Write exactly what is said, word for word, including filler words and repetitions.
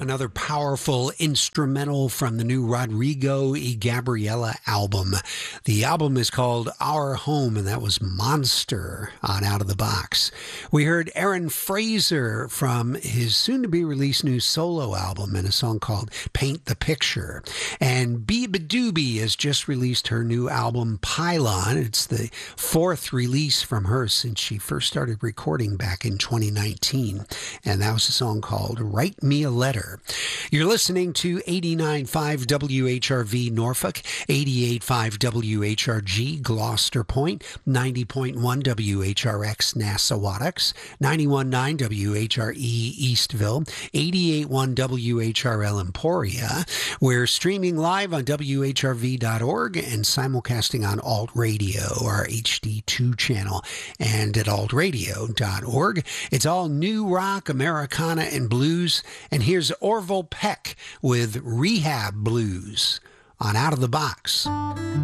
Another powerful instrumental from the new Rodrigo y Gabriela album. The album is called Our Home, and that was Monster on Out of the Box. We heard Aaron Fraser from his soon-to-be-released new solo album and a song called Paint the Picture. And Biba Doobie has just released her new album Pylon. It's the fourth release from her since she first started recording back in twenty nineteen. And that was a song called Write Me a Letter. You're listening to eighty-nine point five W H R V Norfolk, eighty-eight point five W H R G Gloucester Point, ninety point one W H R X Nassawadox, ninety-one point nine W H R E Eastville, eighty-eight point one W H R L Emporia. We're streaming live on W H R V dot org and simulcasting on Alt Radio, our H D two channel, and at alt radio dot org. It's all new rock, Americana, and blues. And here's Orville Peck with Rehab Blues on Out of the Box.